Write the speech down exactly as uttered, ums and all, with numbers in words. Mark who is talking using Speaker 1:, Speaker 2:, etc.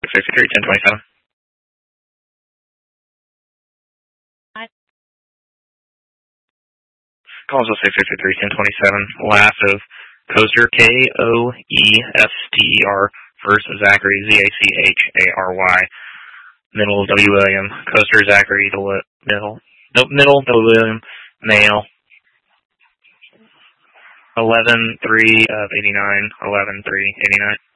Speaker 1: six three, ten twenty-seven. Calls will six six three, ten twenty-seven. Last of Coaster, K O E S T E R. First, Zachary, Z A C H A R Y. Middle, W. William. Coaster, Zachary, the middle. Nope, middle, W. William. Male. eleven three of eighty-nine. eleven three eighty-nine.